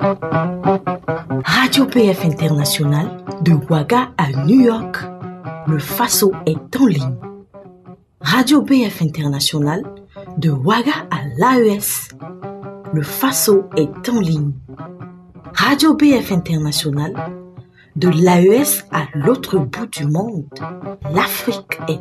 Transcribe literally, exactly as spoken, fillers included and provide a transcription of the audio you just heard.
Radio P F International, de Ouaga à New York, le Faso est en ligne. Radio P F International, de Ouaga à l'A E S, le Faso est en ligne. Radio P F International, de l'A E S à l'autre bout du monde, l'Afrique est